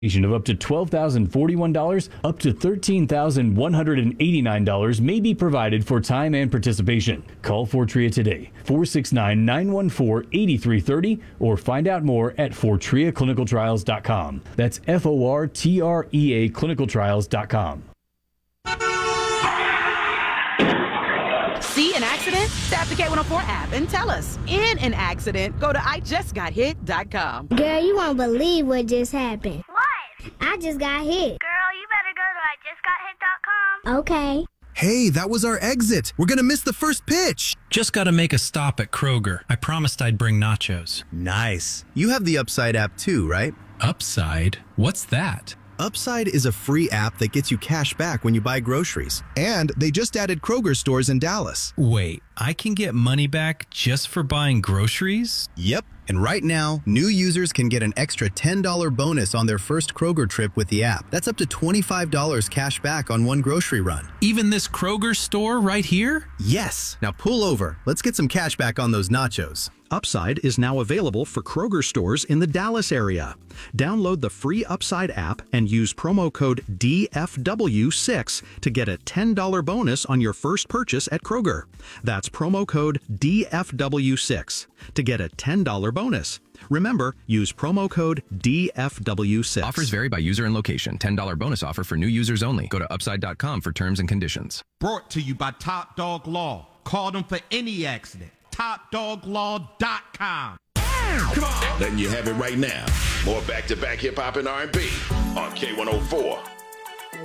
Of up to $12,041 up to $13,189 may be provided for time and participation. Call Fortrea today, 469-914-8330, or find out more at fortreaclinicaltrials.com. That's FORTREA clinicaltrials.com. See an accident? Tap the K104 app and tell us. In an accident, go to IJustGotHit.com. Girl, you won't believe what just happened. What? I just got hit. Girl, you better go to IJustGotHit.com. Okay. Hey, that was our exit. We're gonna miss the first pitch. Just gotta make a stop at Kroger. I promised I'd bring nachos. Nice. You have the Upside app too, right? Upside? What's that? Upside is a free app that gets you cash back when you buy groceries. And they just added Kroger stores in Dallas. Wait, I can get money back just for buying groceries? Yep. And right now, new users can get an extra $10 bonus on their first Kroger trip with the app. That's up to $25 cash back on one grocery run. Even this Kroger store right here? Yes. Now pull over. Let's get some cash back on those nachos. Upside is now available for Kroger stores in the Dallas area. Download the free Upside app and use promo code DFW6 to get a $10 bonus on your first purchase at Kroger. That's promo code DFW6 to get a $10 bonus. Remember, use promo code DFW6. Offers vary by user and location. $10 bonus offer for new users only. Go to upside.com for terms and conditions. Brought to you by Top Dog Law. Call them for any accident. TopDogLaw.com. Come on. Letting you have it right now. More back-to-back hip-hop and R&B on K104.